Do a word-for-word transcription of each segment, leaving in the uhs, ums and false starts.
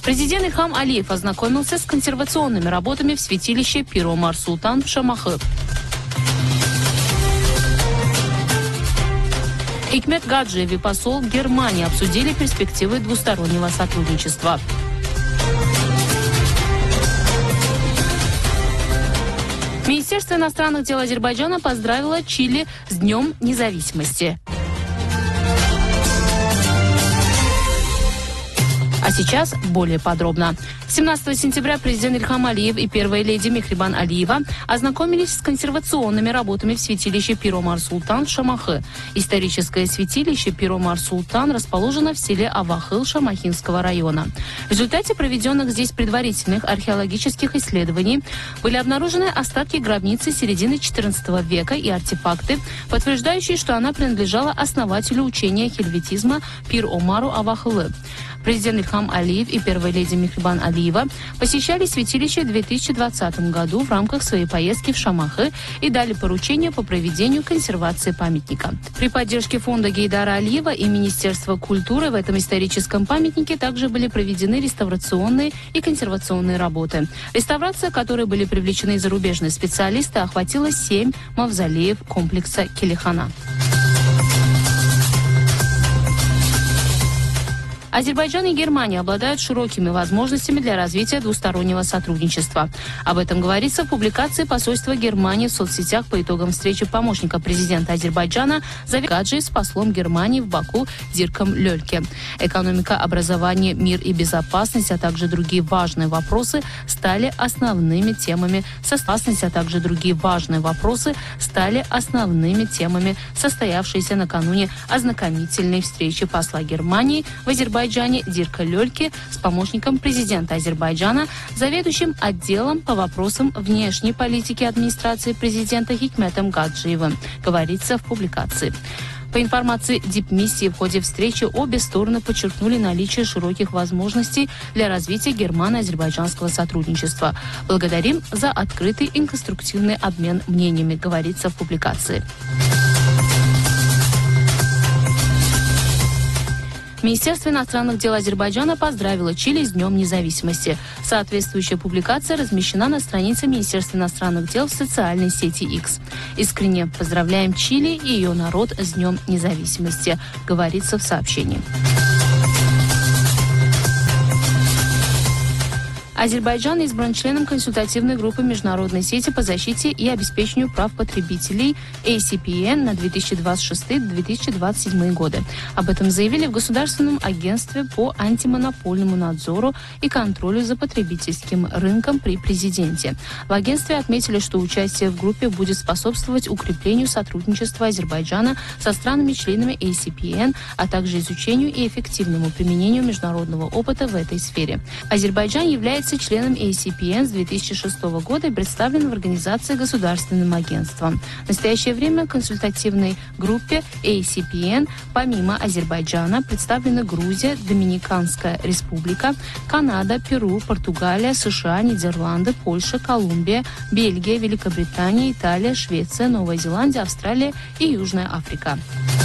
Президент Ильхам Алиев ознакомился с консервационными работами в святилище Пир Омар Султан в Шамахы. Хикмет Гаджиев и посол Германии обсудили перспективы двустороннего сотрудничества. Министерство иностранных дел Азербайджана поздравило Чили с Днем независимости. А сейчас более подробно. семнадцатого сентября президент Ильхам Алиев и первая леди Мехрибан Алиева ознакомились с консервационными работами в святилище Пир Омар Султан в Шамахы. Историческое святилище Пир Омар Султан расположено в селе Авахыл Шамахинского района. В результате проведенных здесь предварительных археологических исследований были обнаружены остатки гробницы середины четырнадцатого века и артефакты, подтверждающие, что она принадлежала основателю учения хельветизма Пир Омару Авахылы. Президент Ильхам Алиев и первая леди Мехрибан Алиева посещали святилище в две тысячи двадцатом году в рамках своей поездки в Шамахы и дали поручение по проведению консервации памятника. При поддержке фонда Гейдара Алиева и Министерства культуры в этом историческом памятнике также были проведены реставрационные и консервационные работы. Реставрация, в которой были привлечены зарубежные специалисты, охватила семь мавзолеев комплекса Келихана. Азербайджан и Германия обладают широкими возможностями для развития двустороннего сотрудничества. Об этом говорится в публикации посольства Германии в соцсетях по итогам встречи помощника президента Азербайджана Завид Гаджи с послом Германии в Баку Дирком Лёльке. Экономика, образование, мир и безопасность, а также другие важные вопросы стали основными темами состоявшейся, а также другие важные вопросы стали основными темами состоявшейся накануне ознакомительной встречи посла Германии в Азербайджане Дирка Лёльке с помощником президента Азербайджана, заведующим отделом по вопросам внешней политики администрации президента Хикметом Гаджиевым, говорится в публикации. По информации дипмиссии, в ходе встречи обе стороны подчеркнули наличие широких возможностей для развития германо-азербайджанского сотрудничества. Благодарим за открытый и конструктивный обмен мнениями, говорится в публикации. Министерство иностранных дел Азербайджана поздравило Чили с Днем независимости. Соответствующая публикация размещена на странице Министерства иностранных дел в социальной сети X. Искренне поздравляем Чили и ее народ с Днем независимости, говорится в сообщении. Азербайджан избран членом консультативной группы международной сети по защите и обеспечению прав потребителей эй си пи эн на две тысячи двадцать шестой — две тысячи двадцать седьмой годы. Об этом заявили в Государственном агентстве по антимонопольному надзору и контролю за потребительским рынком при президенте. В агентстве отметили, что участие в группе будет способствовать укреплению сотрудничества Азербайджана со странами-членами эй си пи эн, а также изучению и эффективному применению международного опыта в этой сфере. Азербайджан является членом эй си пи эн с две тысячи шестого года и представлен в организации государственным агентством. В настоящее время в консультативной группе эй си пи эн помимо Азербайджана представлены Грузия, Доминиканская республика, Канада, Перу, Португалия, США, Нидерланды, Польша, Колумбия, Бельгия, Великобритания, Италия, Швеция, Новая Зеландия, Австралия и Южная Африка.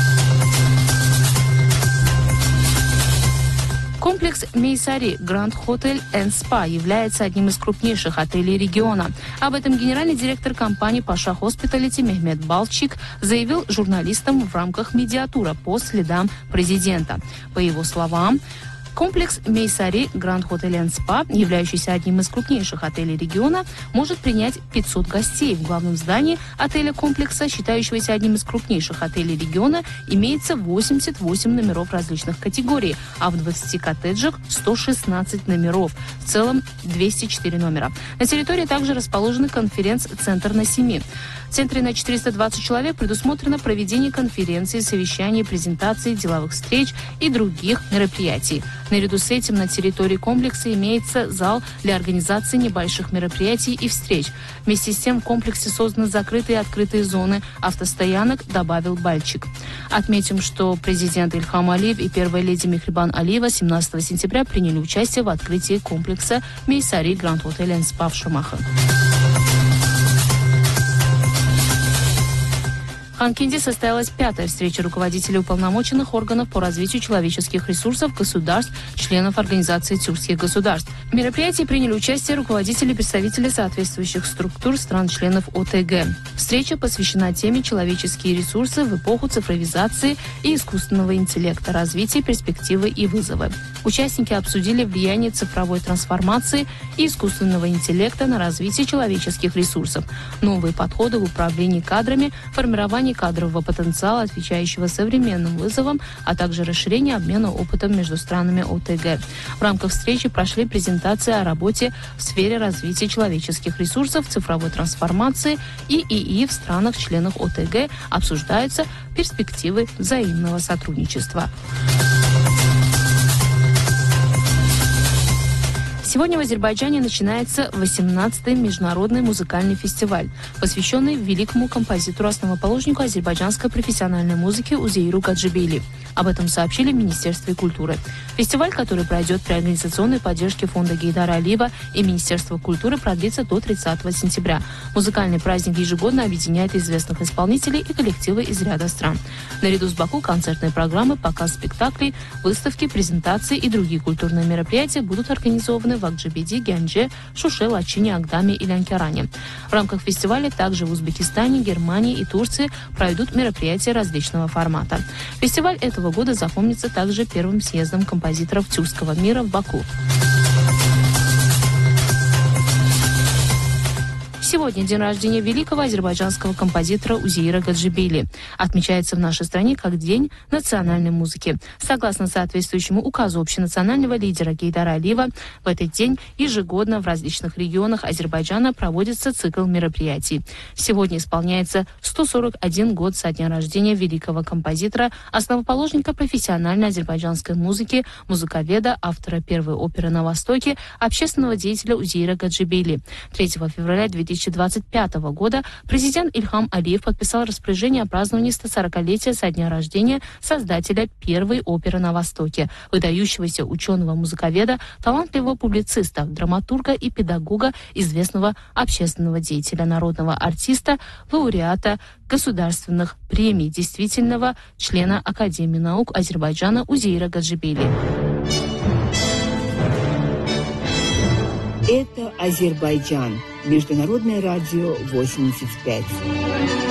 Комплекс Мейсари Гранд Хотель энд Спа является одним из крупнейших отелей региона. Об этом генеральный директор компании Паша Хоспиталити Мехмет Балчик заявил журналистам в рамках медиатура по следам президента. По его словам, комплекс Мейсари Гранд Хотель энд Спа, являющийся одним из крупнейших отелей региона, может принять пятьсот гостей. В главном здании отеля комплекса, считающегося одним из крупнейших отелей региона, имеется восемьдесят восемь номеров различных категорий, а в двадцати коттеджах сто шестнадцать номеров. В целом двести четыре номера. На территории также расположен конференц-центр на семи. В центре на четыреста двадцать человек предусмотрено проведение конференций, совещаний, презентаций, деловых встреч и других мероприятий. Наряду с этим на территории комплекса имеется зал для организации небольших мероприятий и встреч. Вместе с тем в комплексе созданы закрытые и открытые зоны автостоянок, добавил Бальчик. Отметим, что президент Ильхам Алиев и первая леди Мехрибан Алиева семнадцатого сентября приняли участие в открытии комплекса Мейсари Гранд Хотель энд Спа в Шамахах. В Ханкинде состоялась пятая встреча руководителей уполномоченных органов по развитию человеческих ресурсов государств, членов Организации тюркских государств. В мероприятии приняли участие руководители и представители соответствующих структур стран-членов ОТГ. Встреча посвящена теме «Человеческие ресурсы в эпоху цифровизации и искусственного интеллекта. Развитие, перспективы и вызовы». Участники обсудили влияние цифровой трансформации и искусственного интеллекта на развитие человеческих ресурсов, новые подходы в управлении кадрами, формирование кадрового потенциала, отвечающего современным вызовам, а также расширение обмена опытом между странами ОТГ. В рамках встречи прошли презентации о работе в сфере развития человеческих ресурсов, цифровой трансформации и ИИ в странах-членах ОТГ, обсуждаются перспективы взаимного сотрудничества. Сегодня в Азербайджане начинается восемнадцатый международный музыкальный фестиваль, посвященный великому композитору, основоположнику азербайджанской профессиональной музыки Узейру Гаджибейли. Об этом сообщили в Министерстве культуры. Фестиваль, который пройдет при организационной поддержке фонда Гейдара Алиева и Министерства культуры, продлится до тридцатого сентября. Музыкальный праздник ежегодно объединяет известных исполнителей и коллективы из ряда стран. Наряду с Баку концертные программы, показ спектаклей, выставки, презентации и другие культурные мероприятия будут организованы в Акджибеде, Гянже, Шуше, Лачине, Агдаме и Лянкеране. В рамках фестиваля также в Узбекистане, Германии и Турции пройдут мероприятия различного формата. Фестиваль этого года запомнится также первым съездом композиторов тюркского мира в Баку. Сегодня день рождения великого азербайджанского композитора Узейра Гаджибейли. Отмечается в нашей стране как День национальной музыки. Согласно соответствующему указу общенационального лидера Гейдара Алиева, в этот день ежегодно в различных регионах Азербайджана проводится цикл мероприятий. Сегодня исполняется сто сорок один год со дня рождения великого композитора, основоположника профессиональной азербайджанской музыки, музыковеда, автора первой оперы на Востоке, общественного деятеля Узейра Гаджибейли. третьего февраля две тысячи двадцать пятого года президент Ильхам Алиев подписал распоряжение о праздновании стосорокалетия со дня рождения создателя первой оперы на Востоке, выдающегося ученого-музыковеда, талантливого публициста, драматурга и педагога, известного общественного деятеля, народного артиста, лауреата государственных премий, действительного члена Академии наук Азербайджана Узейра Гаджибейли. Это Азербайджан. Международное радио восемьдесят пять.